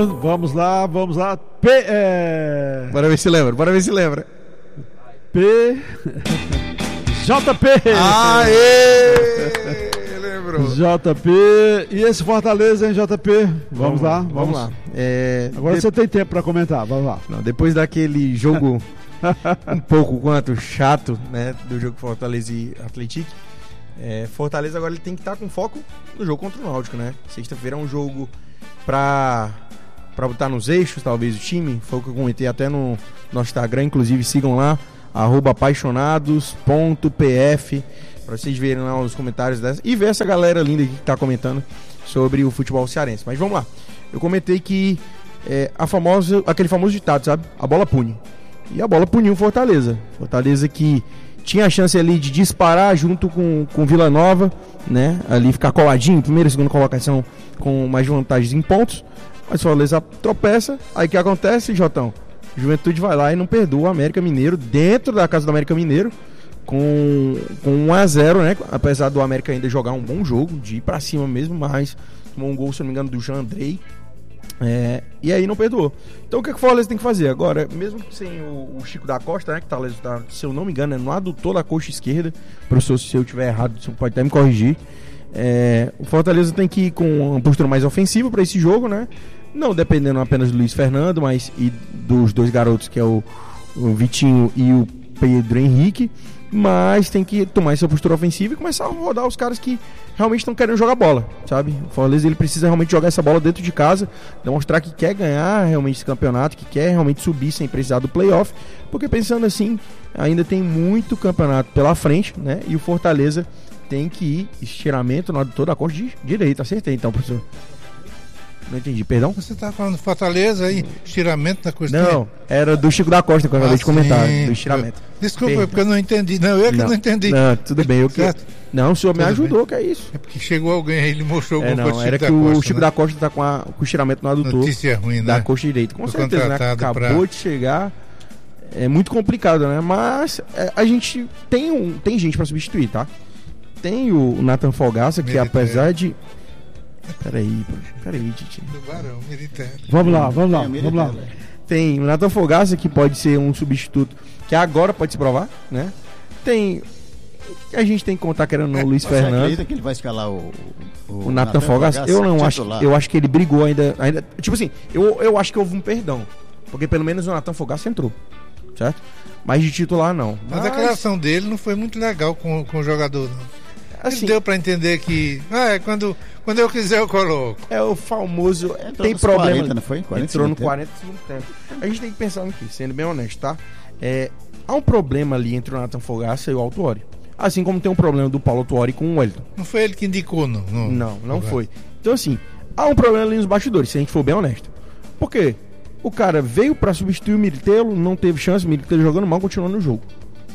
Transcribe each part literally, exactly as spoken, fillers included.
Vamos lá, vamos lá. P, é... Bora ver se lembra, bora ver se lembra. P. J P. Aê! Lembrou. J P. E esse Fortaleza, hein, J P? Vamos, vamos lá, vamos, vamos lá. É... Agora de... você tem tempo pra comentar, vamos lá. Não, depois daquele jogo um pouco quanto chato, né, do jogo Fortaleza e Atlético, é, Fortaleza agora ele tem que estar com foco no jogo contra o Náutico, né? Sexta-feira é um jogo pra, pra botar nos eixos, talvez, o time. Foi o que eu comentei até no nosso Instagram, inclusive sigam lá, arroba apaixonados ponto p f, pra vocês verem lá os comentários dessa e ver essa galera linda aqui que tá comentando sobre o futebol cearense. Mas vamos lá, eu comentei que é, a famosa, aquele famoso ditado, sabe? A bola pune. E a bola puniu o Fortaleza. Fortaleza que tinha a chance ali de disparar junto com o Vila Nova, né? Ali ficar coladinho, primeira e segunda colocação com mais vantagens em pontos. Mas o Fortaleza tropeça. Aí o que acontece, Jotão? Juventude vai lá e não perdoa o América Mineiro dentro da casa do América Mineiro com, com um a zero, né? Apesar do América ainda jogar um bom jogo, de ir pra cima mesmo, mas tomou um gol, se não me engano, do Jean Andrei. É, e aí não perdoou. Então o que, é que o Fortaleza tem que fazer? Agora, mesmo sem o, o Chico da Costa, né, que tá, tá, se eu não me engano, é no adutor da coxa esquerda. Professor, se eu tiver errado, você pode até me corrigir. É, o Fortaleza tem que ir com uma postura mais ofensiva para esse jogo, né? Não dependendo apenas do Luiz Fernando, mas e dos dois garotos, que é o, o Vitinho e o Pedro Henrique. Mas tem que tomar essa postura ofensiva e começar a rodar os caras que realmente estão querendo jogar bola, sabe? O Fortaleza ele precisa realmente jogar essa bola dentro de casa, demonstrar que quer ganhar realmente esse campeonato, que quer realmente subir sem precisar do playoff, porque pensando assim, ainda tem muito campeonato pela frente, né? E o Fortaleza tem que ir estiramento no adutor da costa de direita. Acertei então, professor. Não entendi, perdão? Você tá falando de Fortaleza aí, estiramento da costa? Não, era do Chico da Costa que eu acabei ah, de comentar, sim, do estiramento. Desculpa, perdão. Porque eu não entendi. Não, eu é que não, não entendi. Não, tudo bem, eu que... Não, o senhor tudo me ajudou, bem. Que é isso. É porque chegou alguém aí, ele mostrou é, alguma coisa. Não, era que da o Costa, Chico né? da Costa tá com, a, com o estiramento no adutor. Notícia ruim, né? Da coxa direita. Com Foi certeza, né? Acabou pra... de chegar. É muito complicado, né? Mas é, a gente tem, um, tem gente pra substituir, tá? Tem o Nathan Fogaça, que apesar de... Peraí, peraí, Titi. Do Barão, Militério. Vamos lá, vamos lá, vamos lá. Tem o Nathan Fogaça, que pode ser um substituto, que agora pode se provar, né? Tem... A gente tem que contar que era no é, Luiz Fernando. Você acredita que ele vai escalar o... O, o Nathan Fogaça? Eu não acho... Eu acho que ele brigou ainda... ainda tipo assim, eu, eu acho que houve um perdão. Porque pelo menos o Nathan Fogaça entrou, certo? Mas de titular, não. Mas, Mas a declaração dele não foi muito legal com, com o jogador, não. Assim, ele deu pra entender que ah, é, quando, quando eu quiser eu coloco. É o famoso. Entrou tem problema. quarenta, não foi? quarenta entrou no quarenta segundo tempo. A gente tem que pensar aqui, sendo bem honesto, tá? É, há um problema ali entre o Nathan Fogaça e o Autuori. Assim como tem um problema do Paulo Autuori com o Wellington. Não foi ele que indicou, não? Não, não, não foi. Então, assim, há um problema ali nos bastidores, se a gente for bem honesto. Por quê? O cara veio pra substituir o Militelo, não teve chance, o Militelo jogando mal, continuando no jogo.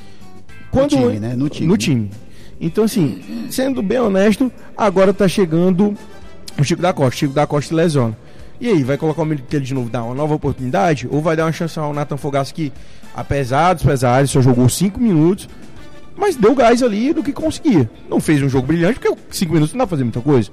Quando, no time, né? No time. No time. Então, assim, sendo bem honesto, agora tá chegando o Chico da Costa. O Chico da Costa lesiona. E aí, vai colocar o Militelo de novo, dar uma nova oportunidade? Ou vai dar uma chance ao Nathan Fogaça que, apesar dos pesares, só jogou cinco minutos, mas deu gás ali do que conseguia. Não fez um jogo brilhante, porque cinco minutos não dá pra fazer muita coisa.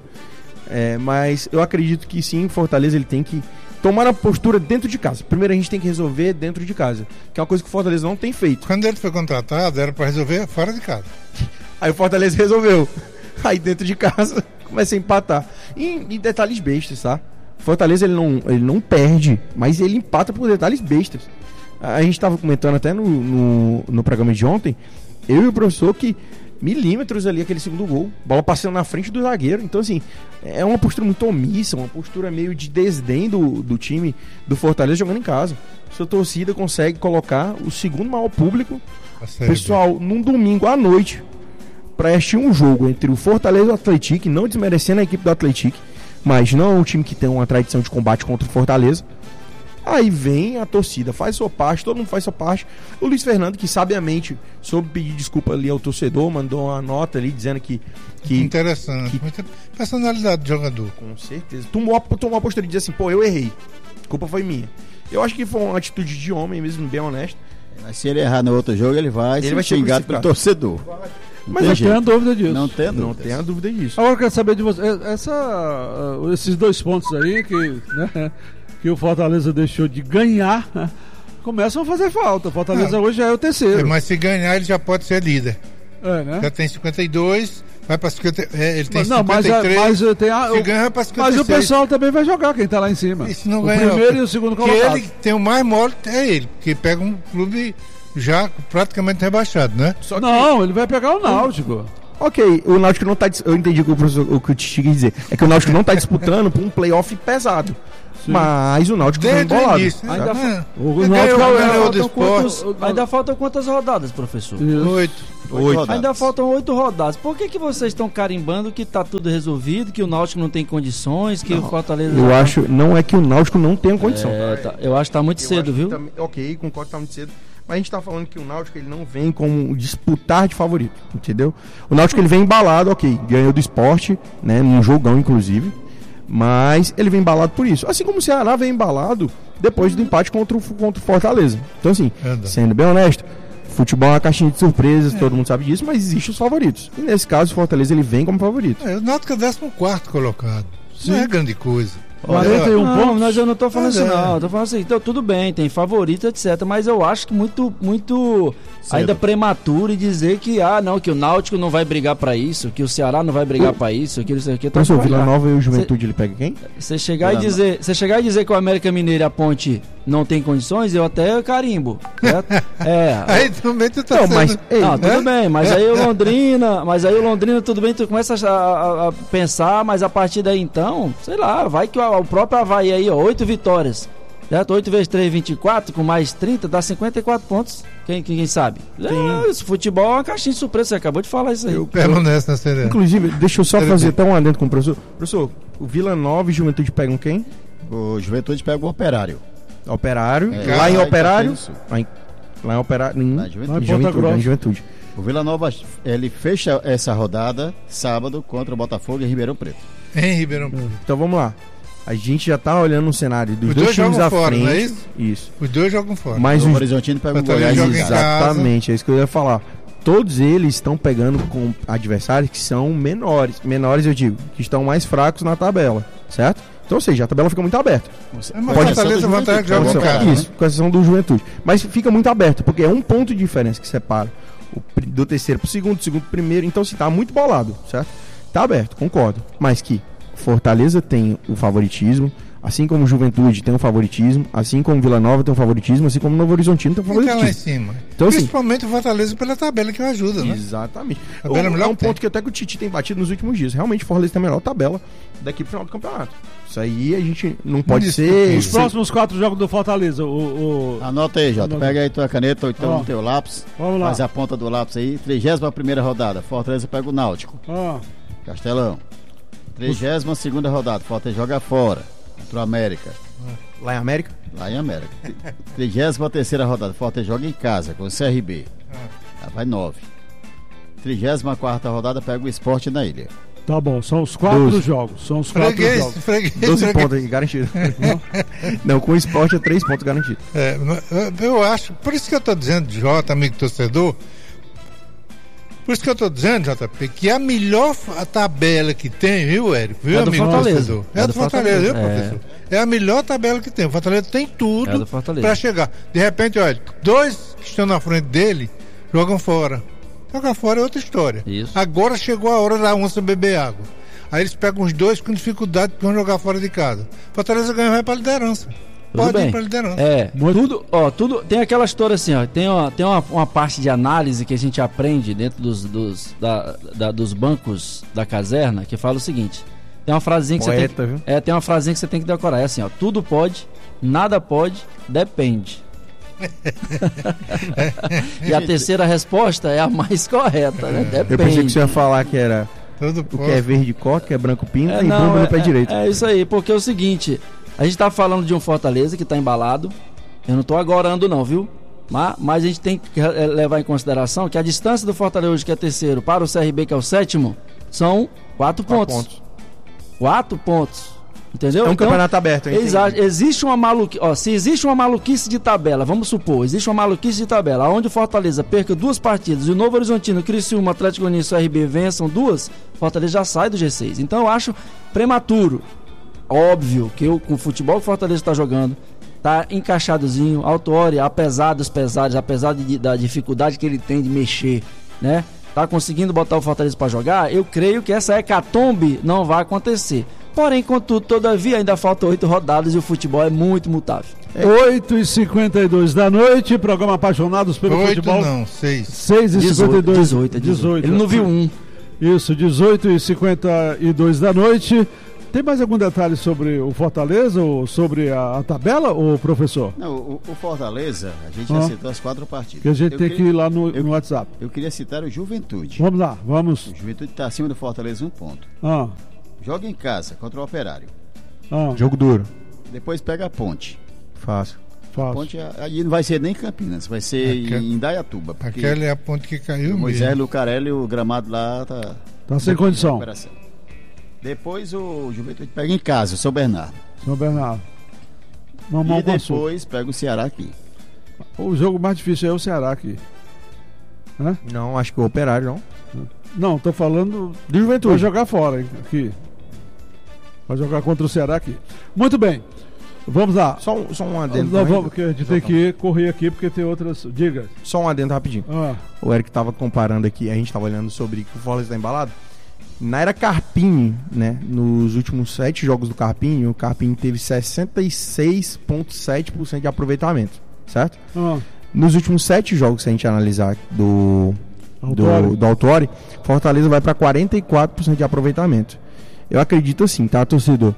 É, mas eu acredito que sim, Fortaleza ele tem que tomar a postura dentro de casa. Primeiro a gente tem que resolver dentro de casa, que é uma coisa que o Fortaleza não tem feito. Quando ele foi contratado, era pra resolver fora de casa. Aí o Fortaleza resolveu. Aí dentro de casa começa a empatar. E, e detalhes bestas, tá? Fortaleza ele não, ele não perde, mas ele empata por detalhes bestas. A gente tava comentando até no, no, no programa de ontem, eu e o professor, que milímetros ali aquele segundo gol, bola passando na frente do zagueiro. Então assim, é uma postura muito omissa, uma postura meio de desdém do, do time do Fortaleza jogando em casa. Sua torcida consegue colocar o segundo maior público, pessoal, num domingo à noite, para assistir um jogo entre o Fortaleza e o Atlético, não desmerecendo a equipe do Atlético, mas não é um time que tem uma tradição de combate contra o Fortaleza. Aí vem a torcida, faz sua parte, todo mundo faz sua parte. O Luiz Fernando, que sabiamente soube pedir desculpa ali ao torcedor, mandou uma nota ali dizendo que... que interessante, que, muita personalidade do jogador. Com certeza. Tomou, tomou a postura de dizer assim, pô, eu errei, a culpa foi minha. Eu acho que foi uma atitude de homem mesmo, bem honesto. Mas se ele errar no outro jogo, ele vai ele ser vai xingado pelo torcedor. Mas não tenho dúvida disso. Não tenho não tenho dúvida disso. Agora eu quero saber de você, essa, esses dois pontos aí que, né, que o Fortaleza deixou de ganhar, começam a fazer falta. O Fortaleza ah, hoje já é o terceiro. É, mas se ganhar, ele já pode ser líder. É, né? Já tem cinquenta e dois, vai para cinquenta. É, ele tem mas, não, cinquenta e três. Mas, mas, tem a, se ganhar, vai para cinquenta e seis. Mas o pessoal também vai jogar, quem tá lá em cima. E se não o ganhar, primeiro e o segundo colocado. Ele tem o mais mole, é ele, porque pega um clube já praticamente rebaixado, né? Só que... Não, ele vai pegar o Náutico. Ok, o Náutico não tá. Eu entendi o que o, professor, o, que o Titi quis dizer. É que o Náutico não tá disputando por um playoff pesado. Sim. Mas o Náutico tem embolado. Início, né? Ainda, é. o o Náutico ganhou do esporte. Ainda faltam quantas rodadas, professor? Oito. Oito. Ainda faltam oito rodadas. Por que, que vocês estão carimbando que tá tudo resolvido, que o Náutico não tem condições, que não, o Fortaleza... Eu acho, não é que o Náutico não tenha condição. É, tá, eu acho que tá muito eu cedo, viu? Tá, ok, concordo que tá muito cedo. Mas a gente tá falando que o Náutico ele não vem como disputar de favorito, entendeu? O Náutico ele vem embalado, ok, ganhou do esporte, né, num jogão inclusive, mas ele vem embalado por isso. Assim como o Ceará vem embalado depois do empate contra o, contra o Fortaleza. Então assim, é, sendo bem honesto, futebol é uma caixinha de surpresas, é. todo mundo sabe disso, mas existem os favoritos. E nesse caso o Fortaleza ele vem como favorito. É, o Náutico é décimo quarto colocado. Sim. Não é grande coisa. quarenta e um não, pontos. Mas eu não tô falando isso, não. Eu tô falando assim, então tudo bem, tem favorito, etcétera. Mas eu acho que muito, muito ainda prematuro e dizer que, ah, não, que o Náutico não vai brigar pra isso, que o Ceará não vai brigar pra isso, que isso aqui. Mas o Vila Nova e o Juventude, cê, ele pega quem? Você chegar, e dizer, chegar e dizer que o América Mineiro e a Ponte não tem condições, eu até carimbo. Certo? É. Aí também tu tá não, sendo... mas, ei, não, tudo bem, mas aí o Londrina, mas aí o Londrina, tudo bem, tu começa a, a, a pensar, mas a partir daí então, sei lá, vai que o, o próprio Avaí aí, ó, oito vitórias, certo? oito vezes três, vinte e quatro, com mais trinta, dá cinquenta e quatro pontos. Quem, quem, quem sabe? É, esse futebol é uma caixinha de surpresa, você acabou de falar isso aí. Eu pego nessa na série. Inclusive, deixa eu só fazer até um adendo com o professor. Professor, o Vila Nova e Juventude pegam quem? O Juventude pega o Operário. Operário. É, lá em Operário. Lá em, lá em Operário. Em, lá em Juventude. Juventude, lá em Juventude. O Vila Nova, ele fecha essa rodada sábado contra o Botafogo em Ribeirão Preto. Em Ribeirão Preto. Então vamos lá. A gente já tá olhando um cenário dos os dois, dois times à fora, frente. Não é isso? Isso. Os dois jogam fora. Mas o os... Horizontino pega o Goiás. Exatamente, é isso que eu ia falar. Todos eles estão pegando com adversários que são menores. Menores, eu digo, que estão mais fracos na tabela, certo? Então, ou seja, a tabela fica muito aberta. É uma Fortaleza vantagem que joga em casa. Isso, com exceção do Juventude. Mas fica muito aberto, porque é um ponto de diferença que separa o, do terceiro pro segundo, do segundo pro primeiro. Então, assim, tá muito bolado, certo? Tá aberto, concordo. Mas que Fortaleza tem o favoritismo, assim como Juventude tem um favoritismo, assim como Vila Nova tem um favoritismo, assim como Novo Horizontino tem um favoritismo. Então lá em cima. Então, assim, principalmente o Fortaleza pela tabela que ajuda, né? Exatamente. A tabela é, é um ponto que até que o Titi tem batido nos últimos dias. Realmente o Fortaleza tem a melhor tabela daqui pro final do campeonato. Isso aí a gente não pode ser... Os próximos quatro jogos do Fortaleza, o... o... Anota aí, Jota. Pega aí tua caneta ou então o teu lápis. Vamos lá. Faz a ponta do lápis aí. trigésima primeira rodada, Fortaleza pega o Náutico. Ah. Castelão. trigésima segunda rodada, Fortaleza joga fora contra o América. Lá em América? Lá em América. trigésima terceira rodada, Fortaleza joga em casa com o C R B. Já vai nove. trigésima quarta rodada, pega o Sport na Ilha. Tá bom, são os quatro doze jogos. São os quatro freguês, jogos. Freguês, doze freguês. pontos aí, garantido. Não, com o Sport é três pontos garantidos. É, eu acho, por isso que eu tô dizendo, Jota, amigo torcedor, por isso que eu tô dizendo, J P, que a melhor a tabela que tem, viu, Érico? Viu, é amigo torcedor? É, é do Fortaleza, viu, é. professor? É a melhor tabela que tem. O Fortaleza tem tudo é para chegar. De repente, olha, dois que estão na frente dele jogam fora. Jogar fora é outra história. Isso. Agora chegou a hora da onça beber água. Aí eles pegam os dois com dificuldade porque vão jogar fora de casa. Fortaleza ganha e vai para a liderança. Tudo Pode bem. ir para a liderança. É, tudo, ó, tudo tem aquela história assim, ó, tem, ó, tem uma, uma parte de análise que a gente aprende dentro dos, dos, da, da, dos bancos da caserna que fala o seguinte. Tem uma frasinha que Poeta, você tem, viu? é, tem uma frasinha que você tem que decorar, é assim, ó, tudo pode, nada pode, depende. E a terceira resposta é a mais correta, né? Depende. Eu pensei que você ia falar que era Tudo o pode. que é verde coque, que é branco pinta É, e não, bumbo é, no pé é, direito. É isso aí, porque é o seguinte, a gente tá falando de um Fortaleza que tá embalado. Eu não tô agorando não, viu? Mas, mas a gente tem que levar em consideração que a distância do Fortaleza hoje, que é terceiro, para o C R B, que é o sétimo, são quatro, quatro pontos. pontos. Quatro pontos. Entendeu? É um então, campeonato aberto, hein? Exato. Existe uma maluquice. Ó, se existe uma maluquice de tabela, vamos supor, existe uma maluquice de tabela, onde o Fortaleza perca duas partidas e o Novo Horizontino, Criciúma, Atlético Goianiense e o C R B vençam duas, o Fortaleza já sai do G seis. Então eu acho prematuro. óbvio que o, com o futebol que o Fortaleza está jogando, tá encaixadozinho, Autuori, apesar dos pesares, apesar de, da dificuldade que ele tem de mexer, né? Tá conseguindo botar o Fortaleza para jogar, eu creio que essa hecatombe não vai acontecer. Porém, contudo, todavia, ainda faltam oito rodadas e o futebol é muito mutável. oito e cinquenta e dois da noite, programa Apaixonados pelo Oito Futebol. não, seis. seis e cinquenta e dois. dezoito, dezoito. Ele não viu um. Isso, dezoito e cinquenta e dois da noite. Tem mais algum detalhe sobre o Fortaleza ou sobre a, a tabela, ô professor? Não, o, o Fortaleza, a gente Ah. já citou as quatro partidas. Que a gente Eu tem queria- que ir lá no, eu- no WhatsApp. Eu queria citar o Juventude. Vamos lá, vamos. O Juventude está acima do Fortaleza um ponto. Ah, Joga em casa contra o Operário. ah, Jogo duro. Depois pega a Ponte. Fácil. fácil. Ponte aí não vai ser nem Campinas, vai ser Aquela- em Indaiatuba. Porque Aquela é a ponte que caiu o Moisés mesmo. Lucarelli, o gramado lá tá, Tá sem condição. recuperação. Depois o Juventude pega em casa, o São Bernardo. São Bernardo. Mamão E com açúcar. depois pega o Ceará aqui. O jogo mais difícil é o Ceará aqui. Né? Não, acho que o Operário não. Não, tô falando Do vai Juventude. jogar fora hein, aqui. Vai jogar contra o Ceará aqui. Muito bem. Vamos lá. Só um, só um adendo. Nós também. vamos, porque a gente tem que correr aqui porque tem outras. Diga. Só um adendo rapidinho. Ah, O Eric tava comparando aqui, a gente tava olhando sobre que o Fortaleza tá embalado. Na era Carpini, né? Nos últimos sete jogos do Carpini, o Carpini teve sessenta e seis vírgula sete por cento de aproveitamento, certo? ah, Nos últimos sete jogos, se a gente analisar do Autuori. do, do Autuori, Fortaleza vai para quarenta e quatro por cento de aproveitamento. Eu acredito assim, tá, torcedor?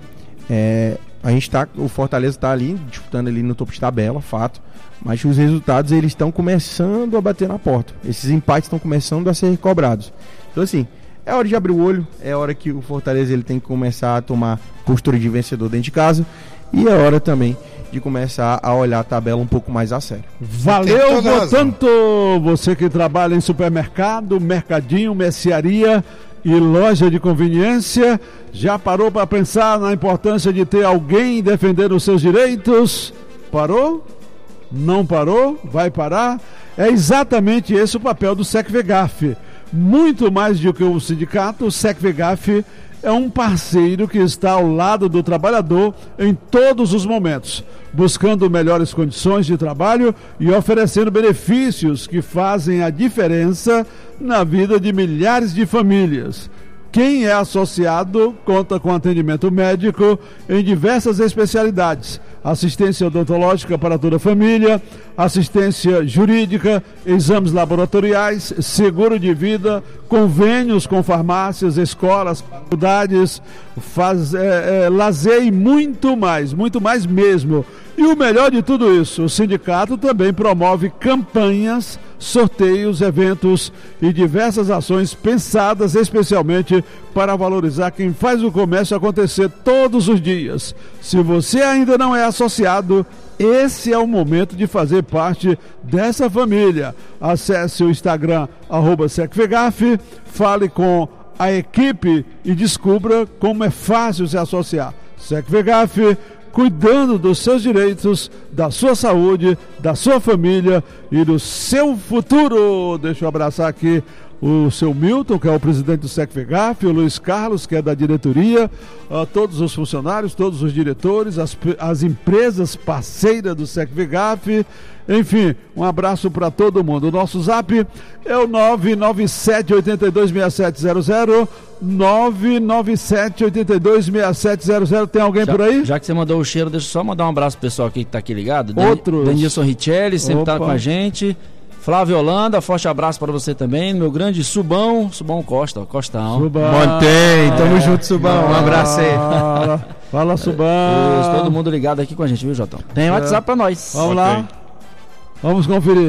É, a gente tá, o Fortaleza tá ali, disputando ali no topo de tabela, fato. Mas os resultados, eles estão começando a bater na porta. Esses empates estão começando a ser cobrados. Então assim, é hora de abrir o olho, é hora que o Fortaleza ele tem que começar a tomar postura de vencedor dentro de casa. E é hora também de começar a olhar a tabela um pouco mais a sério. valeu, Tem toda a razão. portanto, você que trabalha em supermercado, mercadinho, mercearia e loja de conveniência, já parou para pensar na importância de ter alguém defendendo os seus direitos? Parou? Não parou? Vai parar? É exatamente esse o papel do SecVegaf. Muito mais do que o sindicato, o SecVegaf é um parceiro que está ao lado do trabalhador em todos os momentos, buscando melhores condições de trabalho e oferecendo benefícios que fazem a diferença na vida de milhares de famílias. Quem é associado conta com atendimento médico em diversas especialidades, assistência odontológica para toda a família, assistência jurídica, exames laboratoriais, seguro de vida, convênios com farmácias, escolas, faculdades, faz, é, é, lazer e muito mais, muito mais mesmo. E o melhor de tudo isso, o sindicato também promove campanhas, sorteios, eventos e diversas ações pensadas especialmente para valorizar quem faz o comércio acontecer todos os dias. Se você ainda não é associado, esse é o momento de fazer parte dessa família. Acesse o Instagram, arroba SecVegaf, fale com a equipe e descubra como é fácil se associar. SecVegaf, cuidando dos seus direitos, da sua saúde, da sua família e do seu futuro. Deixa eu abraçar aqui o seu Milton, que é o presidente do SecVegaf, o Luiz Carlos, que é da diretoria, a todos os funcionários, todos os diretores, as, as empresas parceiras do SecVegaf. Enfim, um abraço para todo mundo. O nosso zap é o nove nove sete, oito dois, seis sete zero zero, nove nove sete, oito dois, seis sete zero zero. Tem alguém Já, por aí? já que você mandou o cheiro, deixa eu só mandar um abraço pro pessoal aqui que tá aqui ligado. Outros. Denilson Richelli, sempre tá Opa. com a gente. Flávio Holanda, forte abraço para você também. Meu grande Subão, Subão Costa, Costão. Subão. Mantém, tamo junto, Subão. Um abraço aí. Fala, fala Subão. Isso, todo mundo ligado aqui com a gente, viu, Jotão? Tem WhatsApp pra nós. Vamos lá. Vamos conferir.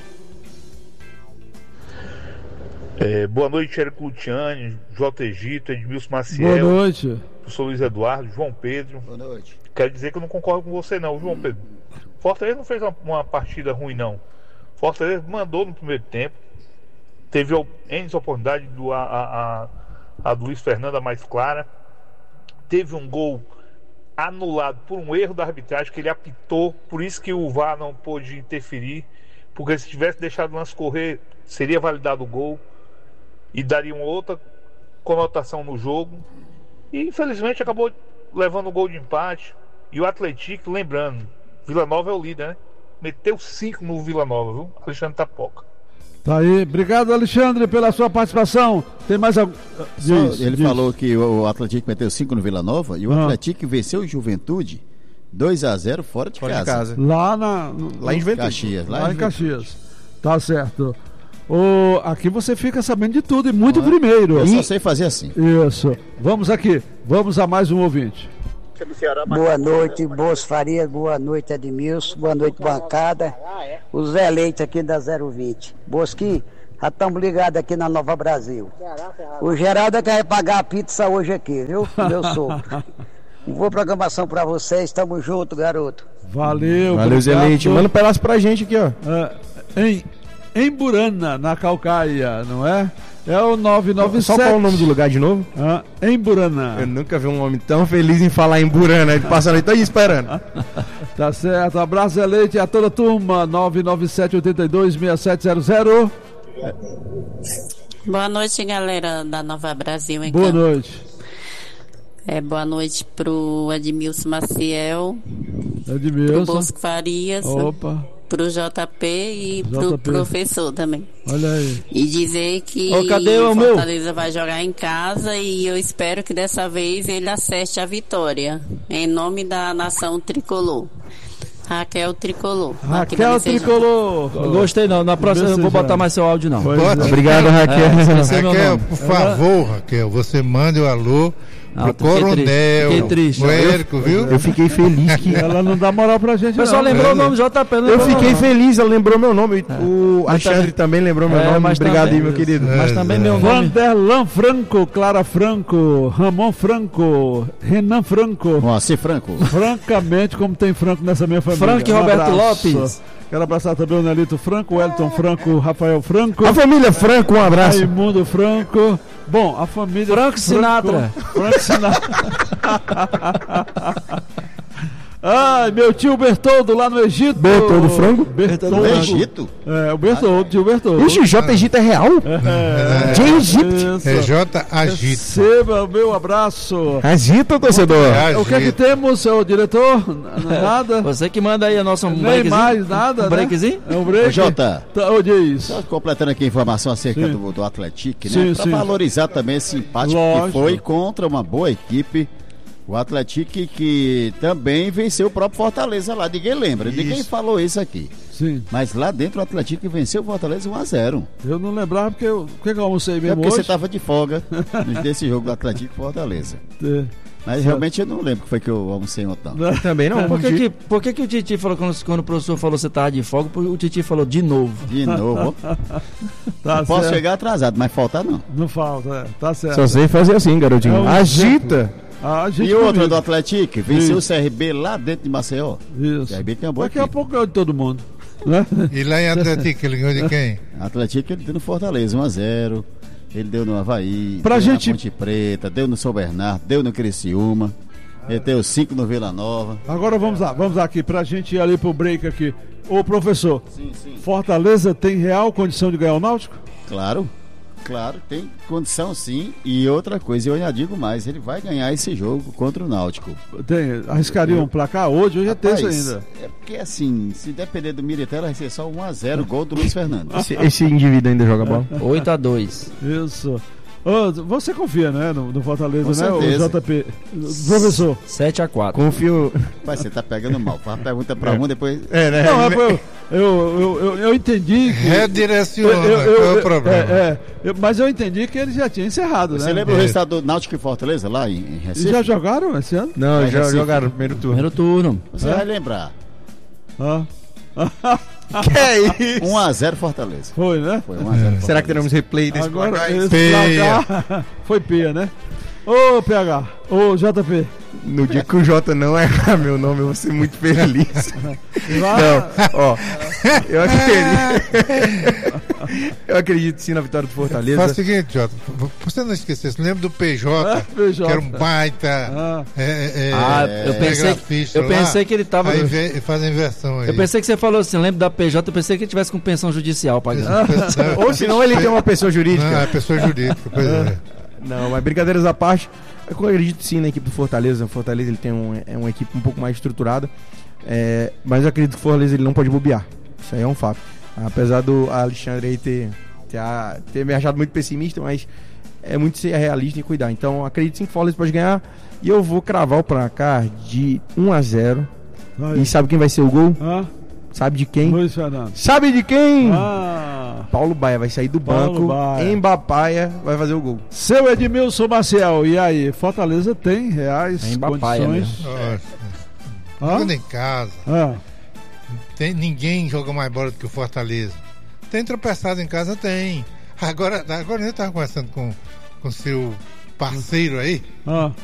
É, boa noite, Érico Luciani, J. Egito, Edmilson Boa Maciel, noite. professor Luiz Eduardo, João Pedro. Boa noite. Quero dizer que eu não concordo com você não, João Pedro. Fortaleza não fez uma, uma partida ruim não. Fortaleza mandou no primeiro tempo, teve N oportunidades, do, a, a, a, a do Luiz Fernando a mais clara, teve um gol anulado por um erro da arbitragem que ele apitou, por isso que o V A R não pôde interferir, porque se tivesse deixado o lance correr, seria validado o gol e daria uma outra conotação no jogo. E infelizmente acabou levando o gol de empate. E o Atlético, lembrando, Vila Nova é o líder, né? Meteu cinco no Vila Nova, viu? Alexandre Tapoca. Tá aí. Obrigado, Alexandre, pela sua participação. Tem mais algum... Diz, ele diz. Falou que o Atlético meteu cinco no Vila Nova e o ah. Atlético venceu o Juventude dois a zero fora de fora casa. De casa. Lá, na, no, lá em Juventude. Caxias. Lá, lá em, em Caxias. Tá certo. O, aqui você fica sabendo de tudo e muito ah, primeiro. Eu e... só sei fazer assim. Isso. Vamos aqui. Vamos a mais um ouvinte. Boa noite, Boas Farias, boa noite, Edmilson, boa noite, bancada. Os eleitos aqui da zero vinte. Bosqui, já estamos ligados aqui na Nova Brasil. O Geraldo quer pagar a pizza hoje aqui, viu? Meu sogro. Boa programação pra vocês, tamo junto, garoto. Valeu, Valeu, Zelete. Manda um pedaço pra gente aqui, ó. Uh, em, em Burana, na Calcaia, não é? É o nove nove sete. Só qual é o nome do lugar de novo? Ah, em Burana. Eu nunca vi um homem tão feliz em falar em Burana. Ele passa a noite toda esperando. Tá certo. Abraço, Leite, a toda a turma. nove nove sete, oito dois, seis sete zero zero. Boa noite, galera da Nova Brasil. Boa Campo. Noite. É, boa noite pro Edmilson Maciel. Edmilson. Pro Bosco Farias. Opa. Pro J P e J P. Pro professor também. Olha aí. E dizer que oh, cadê o Fortaleza meu? vai jogar em casa e eu espero que dessa vez ele acerte a vitória. Em nome da nação tricolor. Raquel Tricolor. Raquel Tricolor. Gostei não. Na próxima eu não vou botar mais seu áudio não. Obrigado, Raquel. É, Raquel, por favor, Raquel, você mande o alô. Ah, o Coronel, fiquei triste. o Érico, viu? Eu fiquei feliz que... Ela não dá moral pra gente, não. O pessoal lembrou é, o nome J P. Eu fiquei feliz, ela lembrou meu nome. É. O Alexandre também, também lembrou meu é, nome. Obrigado também, aí, meu querido. É, mas também é. meu nome. Vanderlan Franco, Clara Franco, Ramon Franco, Renan Franco. Moacir Franco. Francamente, como tem Franco nessa minha família. Franco e um Roberto abraço. Lopes. Quero abraçar também o Nelito Franco, o Elton Franco, Rafael Franco. A família Franco, um abraço. Raimundo Franco. Bom, a família... Franco Sinatra. Franco Sinatra. Ai, meu tio Bertoldo lá no Egito. Bertoldo Franco? Bertoldo no Egito? É, o Bertoldo, tio Bertoldo. Ixi, J Egito é real? É, de Egito. É J Agito. Receba o meu abraço. Agita, torcedor. É, o que é que temos, seu diretor? Nada? Você que manda aí a nossa um Nem mais nada, um breakzinho? Né? É um break. Ô, Jota. Tá, ô, diz. Só completando aqui a informação acerca do, do Atlético, né? Sim, pra sim. valorizar também esse empate Lógico. que foi contra uma boa equipe. O Atlético que também venceu o próprio Fortaleza lá. Ninguém lembra, isso. Ninguém falou isso aqui. Sim. Mas lá dentro o Atlético venceu o Fortaleza um a zero. Eu não lembrava porque eu, porque eu almocei mesmo é porque hoje. você estava de folga desse jogo do Atlético e Fortaleza. É. Mas certo. Realmente eu não lembro que foi que eu almocei ontem. Não. Também não. Por que, que, por que, que o Titi falou, quando, quando o professor falou que você estava de folga, o Titi falou de novo? De novo. Tá posso certo. chegar atrasado, mas faltar não. Não falta, é. Tá certo. Só sei fazer assim, garotinho. É um Agita. Ah, e outra do Atlético, venceu o C R B lá dentro de Maceió. Isso. O C R B tem uma boa Daqui a equipe. pouco é de todo mundo. Né? E lá em Atlético, ele ganhou de quem? Atlético ele deu no Fortaleza, um a zero. Ele deu no Havaí, pra deu gente... na Ponte Preta, deu no São Bernardo, deu no Criciúma. Ele deu cinco no Vila Nova. Agora vamos lá, vamos lá aqui, pra gente ir ali pro break aqui. Ô professor, sim, sim. Fortaleza tem real condição de ganhar o Náutico? Claro, claro, tem condição sim. E outra coisa, eu ainda digo mais, ele vai ganhar esse jogo contra o Náutico. Tem, arriscaria um placar hoje? Hoje é terça ainda. É porque assim, se depender do Militello, vai ser só um a zero, gol do Luiz Fernando. Esse, esse indivíduo ainda joga bola? oito a dois. Isso. Oh, você confia, né, no, no Fortaleza, com né, certeza. o J P? Professor. sete a quatro. Confio. Pai, você tá pegando mal. Faz pergunta pra é. um, depois. É, né? Não, é, eu, eu, eu, eu, eu entendi. Que... Redireciona, eu, eu, qual é o problema? É, é, eu, mas eu entendi que ele já tinha encerrado, você né? Você lembra é. o resultado do Náutico e Fortaleza lá em, em Recife? Eles já jogaram esse ano? Não, é, já Recife. jogaram no primeiro turno. Primeiro turno. Você é? vai lembrar. Ah. Que é isso? um a zero Fortaleza. Foi, né? Foi um a zero. Será que teremos replay desse Agora, placar? esse placar foi peia, né? Ô, P H, ô, J P. No dia que o Jota não errar meu nome, eu vou ser muito feliz. Não, ó, eu acredito. Eu acredito sim na vitória do Fortaleza. Faz o seguinte, Jota, você não esquecesse, lembra do P J, é, P J. que era um baita. Ah, é, é, ah eu pensei, que, eu pensei que ele tava. Aí ve, faz a inversão aí. Eu pensei que você falou assim, lembra da P J, eu pensei que ele tivesse com pensão judicial pagando. Ou senão ele tem uma pessoa jurídica. Não, é pessoa jurídica, pois é. Não, mas brincadeiras à parte, Eu acredito sim na equipe do Fortaleza. O Fortaleza ele tem um, é uma equipe um pouco mais estruturada, é, mas eu acredito que o Fortaleza ele não pode bobear. Isso aí é um fato. Apesar do Alexandre aí ter, ter, ter me achado muito pessimista, mas é muito ser realista e cuidar. Então acredito sim que o Fortaleza pode ganhar. E eu vou cravar o placar de um a zero. Aí. E sabe quem vai ser o gol? Ah? Sabe de quem? Luiz Fernando. Sabe de quem? Ah. Paulo Baia vai sair do Paulo banco. Embapaia vai fazer o gol. Seu Edmilson Maciel, e aí? Fortaleza tem reais é condições. Jogando em casa. Ah. Tem, ninguém joga mais bola do que o Fortaleza. Tem tropeçado em casa? Tem. Agora, agora eu estava conversando com o seu parceiro aí. Ah.